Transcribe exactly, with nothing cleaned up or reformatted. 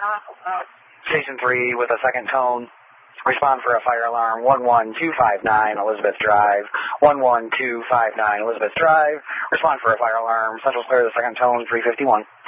Station three with a second tone. Respond for a fire alarm. one one two five nine Elizabeth Drive. one one two five nine Elizabeth Drive. Respond for a fire alarm. Central clear the second tone, three fifty-one.